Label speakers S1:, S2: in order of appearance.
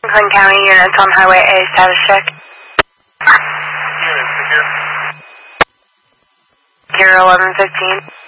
S1: Franklin County units on Highway A, status check.
S2: Units, here.
S1: Here, 1115.